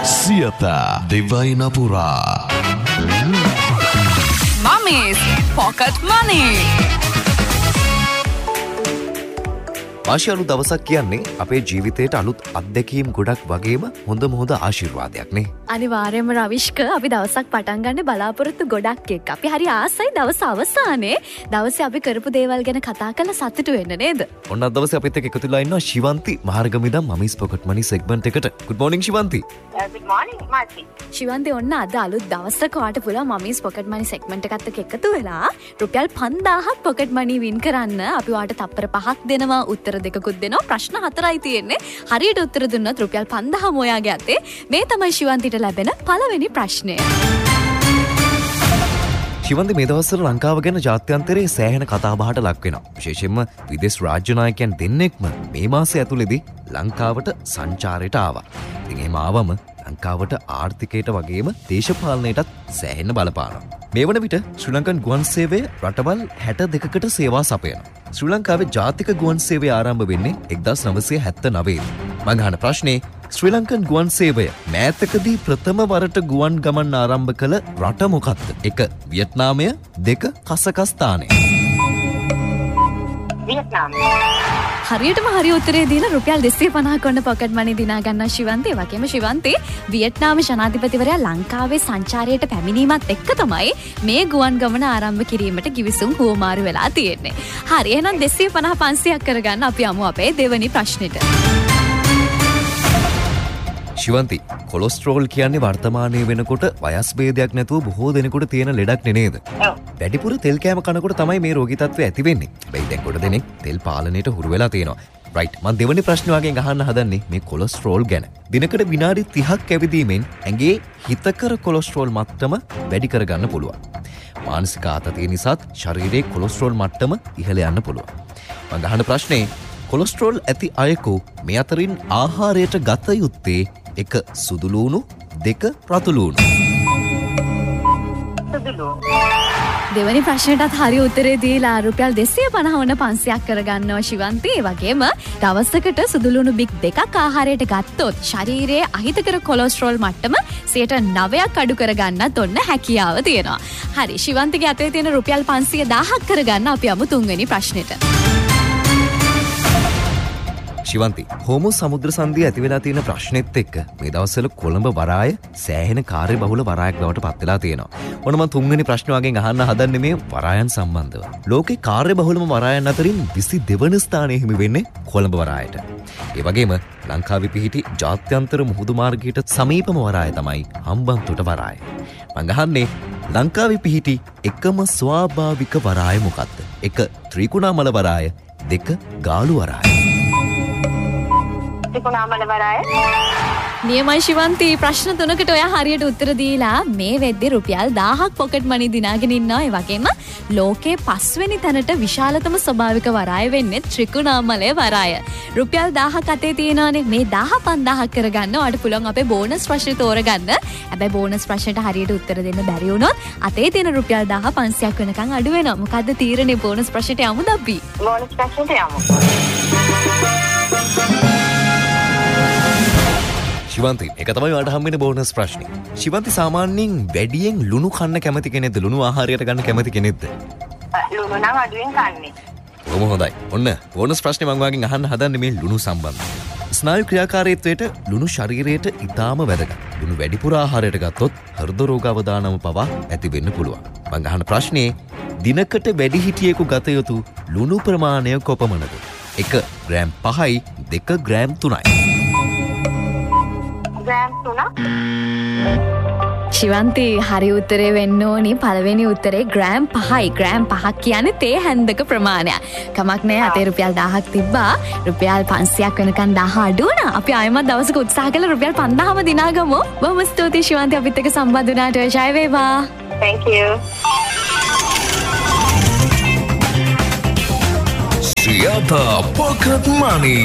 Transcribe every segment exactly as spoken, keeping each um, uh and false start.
Siyatha දෙවයිනපුරා Mummy's Pocket Money. මාෂි අලුත් දවසක් කියන්නේ අපේ ජීවිතයට අලුත් අත්දැකීම් ගොඩක් වගේම හොඳම හොඳ ආශිර්වාදයක් නේ. අනිවාර්යයෙන්ම රවිෂ්ක අපි දවසක් පටන් ගන්න බලාපොරොත්තු ගොඩක් එක්ක. අපි හරි ආසයි දවස් අවසානයේ දවසේ අපි කරපු දේවල් ගැන කතා කරලා සතුටු වෙන්න නේද? ඔන්න අද දවසේ අපිත් එක්ක එකතු වෙලා ඉන්නවා ශිවන්ති මහර්ගමිදම් මමීස් පොකට් මනි සෙග්මන්ට් එකට. good morning ශිවන්ති. good morning මාසි. ශිවන්ති ඔන්න අද අලුත් දවසක ඔයාට පුළුවන් මමීස් පොකට් මනි සෙග්මන්ට් එකත් එක්ක එකතු වෙලා රුපියල් පන්දාහක් පොකට් මනි වින් කරන්න අපි ඔයාට තප්පර පහක් දෙනවා උත්තර දෙකකුත් දෙනවා ප්‍රශ්න හතරයි තියෙන්නේ. හරියට උත්තර දුන්නොත් රුපියල් පන්දාහම ඔයාගේ අතේ. මේ තමයි ශිවන්තිට ලැබෙන පළවෙනි ප්‍රශ්නය. ශිවන්ති මේ දවස්වල ලංකාව ගැන ජාත්‍යන්තරයේ සෑහෙන කතාබහට ලක් වෙනවා. විශේෂයෙන්ම විදේශ රාජ්‍ය නායකයන් දෙන්නෙක්ම මේ මාසය ඇතුළේදී ලංකාවට සංචාරයට ආවා. ඉතින් එහෙම ආවම ලංකාවට ආර්ථිකයට වගේම දේශපාලනයටත් සෑහෙන බලපානවා. මේ වන විට ශ්‍රී ලංකන් ගුවන් සේවය රටවල් හැට දෙකකට සේවා සපයනවා. ශ්‍රී ලංකාවේ ජාතික ගුවන් සේවය ආරම්භ වෙන්නේ එක්දාස් නවසිය හැත්තෑ නවයේ. මං අහන ප්‍රශ්නේ ශ්‍රී ලංකන් ගුවන් සේවය මෑතකදී ප්‍රථම වරට ගුවන් ගමන් ආරම්භ කළ රට මොකක්ද? එක වියට්නාමය, දෙක කසකස්ථානය. වියට්නාමය. හරියටම හරි උත්තරේ දීලා රුපියල් දෙසිය පනහක් ඔන්න පොකට් මනි දිනා ගන්නවා ශිවන්ති. ඒ වගේම ශිවන්ති වියට්නාම ජනාධිපතිවරයා ලංකාවේ සංචාරයට පැමිණීමත් එක්ක තමයි මේ ගුවන් ගමන ආරම්භ කිරීමට කිවිසුම් හුවමාරු වෙලා තියෙන්නේ. හරි එහෙනම් දෙසිය පනහ පන්සියයක් කරගන්න අපි යමු අපේ දෙවැනි ප්‍රශ්නෙට. ශිවන්ති කොලොස්ට්‍රෝල් කියන්නේ වර්තමානයේ වෙනකොට වයස් භේදයක් නැතුව බොහෝ දෙනෙකුට තියෙන ලෙඩක් නේද? ඔව්. වැඩිපුර තෙල් කෑම කනකොට තමයි මේ රෝගී තත්ත්වය ඇති වෙන්නේ. හැබැයි දැන් කොට දෙනෙක් තෙල් පාලනයට හුරු වෙලා තියෙනවා. රයිට්. මම දෙවෙනි ප්‍රශ්න වගේ අහන්න හදන්නේ මේ කොලොස්ට්‍රෝල් ගැන. දිනකට විනාඩි තිහක් ඇවිදීමෙන් ඇඟේ හිතකර කොලොස්ට්‍රෝල් මට්ටම වැඩි කරගන්න පුළුවන්. මානසික ආතතිය නිසාත් ශරීරයේ කොලොස්ට්‍රෝල් මට්ටම ඉහළ යන්න පුළුවන්. මම අහන ප්‍රශ්නේ කොලොස්ට්‍රෝල් ඇති අයෙකු මේ අතරින් ආහාරයට ගත යුත්තේ එක සුදුලූණු, දෙක රතුලූණු. සුදුලූණු. දෙවැනි ප්‍රශ්නයටත් හරි උත්තරේ දීලා රුපියල් දෙසිය පනහ ඔන්න පන්සියයක් කරගන්නවා ශිවන්ති. ඒ වගේම දවසකට සුදුලුණු බික් දෙකක් ආහාරයට ගත්තොත් ශරීරයේ අහිතකර කොලොස්ට්‍රෝල් මට්ටම සියයට නවයක් අඩු කරගන්නත් ඔන්න හැකියාව තියෙනවා. හරි ශිවන්තිගේ අතේ තියෙන රුපියල් පන්සිය දාහක් කරගන්න අපි යමු තුන්වෙනි ප්‍රශ්නෙට. ශිවන්ති හෝමෝ සමුද්‍ර සන්ධිය ඇති වෙලා තියෙන ප්‍රශ්නෙත් එක්ක මේ දවස්වල කොළඹ වරාය සෑහෙන කාර්යබහුල වරායක් බවට පත් වෙලා තියෙනවා. ඔන්න මම තුන්වෙනි ප්‍රශ්න වගේ අහන්න හදන්නේ මේ වරායන් සම්බන්ධව. ලෝකේ කාර්යබහුලම වරායන් අතරින් විසි දෙවන ස්ථානයේ හිමි වෙන්නේ කොළඹ වරායට. ඒ වගේම ලංකාවේ පිහිටි ජාත්‍යන්තර මුහුදු මාර්ගයට සමීපම වරාය තමයි හම්බන්තොට වරාය. මම අහන්නේ ලංකාවේ පිහිටි එකම ස්වාභාවික වරාය මොකක්ද? එක ත්‍රිකුණාමල වරාය, දෙක ගාලු වරාය. ත්‍රිකුණාමල වරාය. නියමයි ශිවන්ති ප්‍රශ්න තුනකට ඔයා හරියට උත්තර දීලා මේ වෙද්දී රුපියල් දාහක් පොකට් මනි දිනාගෙන ඉන්නවා. ඒ වගේම ලෝකේ පස්වෙනි තැනට විශාලතම ස්වභාවික වරාය වෙන්නේ ත්‍රිකුණාමලයේ වරාය. රුපියල් දාහක් අතේ තියෙනවානේ. මේ දාහ පන්දාහක් කරගන්න ඔයාලට පුළුවන් අපේ බෝනස් ප්‍රශ්න තෝරගන්න. හැබැයි බෝනස් ප්‍රශ්නට හරියට උත්තර දෙන්න බැරි වුණොත් අතේ තියෙන රුපියල් දාහ පන්සියයක් වෙනකන් අඩු වෙනවා. මොකද්ද තීරණේ බෝනස් ප්‍රශ්නට යමුද අපි? බෝනස් ප්‍රශ්නට යමු. ශිවන්ති එක තමයි ඔයාලට හම්බෙන බෝනස් ප්‍රශ්නේ. ශිවන්ති සාමාන්‍යයෙන් වැඩියෙන් ලුණු කන්න කැමති කෙනෙක්ද? ලුණු ආහාරයට ගන්න කැමති කෙනෙක්ද? ලුණු නම් අඩුවෙන් කන්නේ. බොහොම හොඳයි. ඔන්න බෝනස් ප්‍රශ්නේ මම ඔයාගෙන් අහන්න හදන්නේ මේ ලුණු සම්බන්ධව. ස්නායු ක්‍රියාකාරීත්වයට ලුණු ශරීරයට ඉතාම වැදගත්. ලුණු වැඩිපුර ආහාරයට ගත්තොත් හෘද රෝග අවදානම පවා ඇති වෙන්න පුළුවන්. මම අහන ප්‍රශ්නේ දිනකට වැඩිහිටියෙකු ගත යුතු ලුණු ප්‍රමාණය කොපමණද? එක ග්‍රෑම් පහයි, දෙක ග්‍රෑම් තුනයි. ග්‍රෑම් තුනක්. ශිවන්ති හරි උත්තරේ වෙන්න ඕනි. පළවෙනි උත්තරේ ග්‍රෑම් පහයි. ග්‍රෑම් පහක් කියන්නේ තේ හැන්දක ප්‍රමාණයක්. කමක් නෑ අතේ රුපියල් දාහක් තිබ්බා. රුපියල් පන්සියයක් වෙනකන් දාහ අඩු වුණා. අපි ආයෙමත් දවසක උත්සාහ කළා රුපියල් පන්දාහම දිනාගමු. බොහොම ස්තුතියි ශිවන්ති අපිත් එක්ක සම්බන්ධ වුණාට. ජය වේවා. Thank you. සියත පොකට් මනි.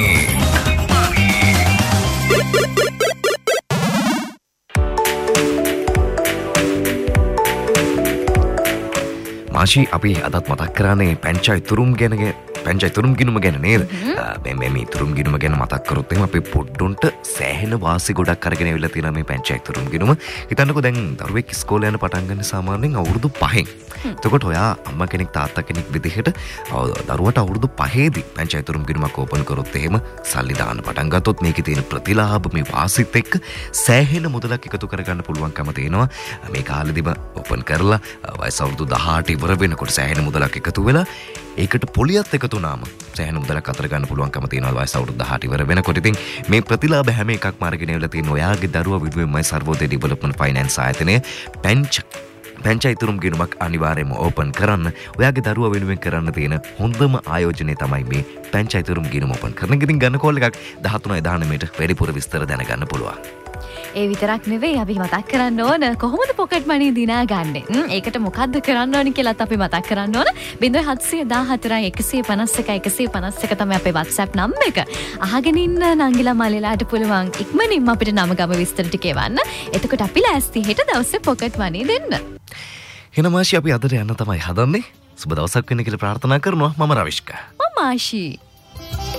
මාෂි අපි අදත් මතක් කරන්නේ පැංචා ඉතුරුම් ගැන පැංචයි තුරුම් ගිනුම ගැන නේද? මේ මේ තුරුම් ගිනුම ගැන මතක් කරොත් එහෙනම් අපේ පොඩ්ඩොන්ට සෑහෙන වාසි ගොඩක් අරගෙන ඇවිල්ලා තියෙනවා මේ පැංචයි තුරුම් ගිනුම. හිතන්නකෝ දැන් දරුවෙක් ඉස්කෝලේ යන පටන් ගන්න සාමාන්‍යයෙන් අවුරුදු පහෙන්. එතකොට ඔයා අම්මා කෙනෙක් තාත්තා කෙනෙක් විදිහට දරුවට අවුරුදු පහේදී පැංචයි තුරුම් ගිනුමක් ඕපන් කරොත් එහෙම සල්ලි දාන්න පටන් ගත්තොත් මේකේ තියෙන ප්‍රතිලාභ මේ වාසිත් එක්ක සෑහෙන මුදලක් එකතු කරගන්න පුළුවන්කම තියෙනවා. මේ කාලෙදිම ඕපන් කරලා වයස අවුරුදු දහඅට ඉවර වෙනකොට සෑහෙන මුදලක් එකතු වෙලා ඒකට පොලියත් එකතු වුණාම සෑහෙන මුදලක් අතර ගන්න පුළුවන්කම තියෙනවා වයස අවුරුදු දහඅට ඉවර වෙනකොට. ඉතින් මේ ප්‍රතිලාභ හැම එකක්ම අරගෙන ඉවලා තියෙන ඔයාගේ දරුවා විදුවෙන්මයි සර්වෝදය ඩෙවලොප්මන්ට් ෆයිනෑන්ස් ආයතනය පැංච පැංචයි තුරුම් ගිණුමක් අනිවාර්යයෙන්ම ඕපන් කරන්න. ඔයාගේ දරුවා වෙනුවෙන් කරන්න තියෙන හොඳම ආයෝජනය තමයි මේ පැංචයි තුරුම් ගිණුම ඕපන් කරන එක. ඉතින් ගන්න කෝල් එකක් දහතුනයි දහනවයට වැඩිපුර විස්තර දැනගන්න පුළුවන්. ඒ විතරක් නෙවෙයි අපි මතක් කරන්න ඕන කොහොමද පොකට් මනි දිනා ගන්නෙ. ඒකට මොකද්ද කරන්න ඕන කියලාත් අපි මතක් කරන්න ඕන. ज़ीरो सात एक चार එකසිය පනස් එක එකසිය පනස් එක තමයි අපේ WhatsApp නම්බර එක. අහගෙන ඉන්න නංගිලා මල්ලිලාට පුළුවන් ඉක්මනින්ම අපිට නම ගම විස්තර ටික එවන්න. එතකොට අපි ලෑස්ති හෙට දවසේ පොකට් මනි දෙන්න. එහෙනම් මාෂි අපි අදට යන්න තමයි හදන්නේ. සුබ දවසක් වෙන්න කියලා ප්‍රාර්ථනා කරනවා. මම රවිෂ්ක. මම ආෂි.